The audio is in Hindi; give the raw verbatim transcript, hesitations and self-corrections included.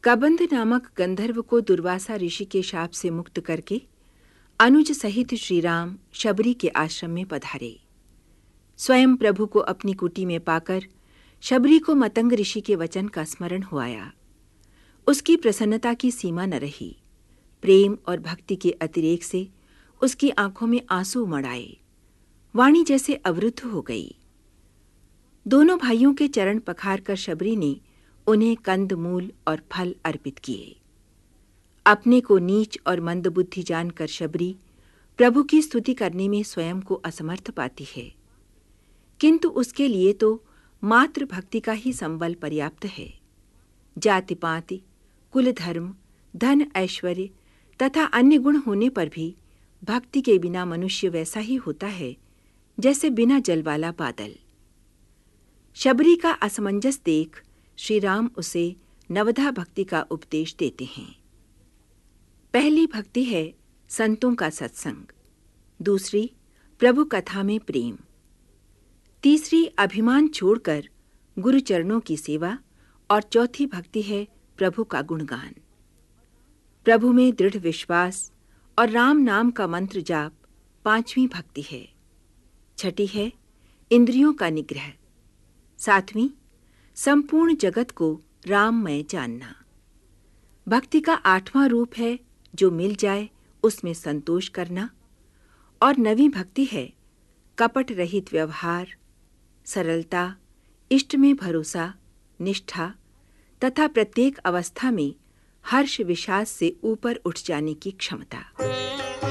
कबंध नामक गंधर्व को दुर्वासा ऋषि के शाप से मुक्त करके अनुज सहित श्री राम शबरी के आश्रम में पधारे। स्वयं प्रभु को अपनी कुटी में पाकर शबरी को मतंग ऋषि के वचन का स्मरण हुआया। उसकी प्रसन्नता की सीमा न रही। प्रेम और भक्ति के अतिरेक से उसकी आंखों में आंसू उमड़ आए। वाणी जैसे अवरुद्ध हो गई। दोनों भाइयों के चरण पखार कर शबरी ने उन्हें कंद मूल और फल अर्पित किए। अपने को नीच और मंदबुद्धि जानकर शबरी प्रभु की स्तुति करने में स्वयं को असमर्थ पाती है, किंतु उसके लिए तो मात्र भक्ति का ही संबल पर्याप्त है। जाति पाति, कुल धर्म, धन ऐश्वर्य तथा अन्य गुण होने पर भी भक्ति के बिना मनुष्य वैसा ही होता है जैसे बिना जल वाला बादल। शबरी का असमंजस देख श्री राम उसे नवधा भक्ति का उपदेश देते हैं। पहली भक्ति है संतों का सत्संग, दूसरी प्रभु कथा में प्रेम, तीसरी अभिमान छोड़कर गुरु चरणों की सेवा और चौथी भक्ति है प्रभु का गुणगान। प्रभु में दृढ़ विश्वास और राम नाम का मंत्र जाप पांचवी भक्ति है। छठी है इंद्रियों का निग्रह। सातवीं संपूर्ण जगत को राममय जानना। भक्ति का आठवां रूप है जो मिल जाए उसमें संतोष करना। और नवीं भक्ति है कपट रहित व्यवहार, सरलता, इष्ट में भरोसा, निष्ठा तथा प्रत्येक अवस्था में हर्ष विषाद से ऊपर उठ जाने की क्षमता।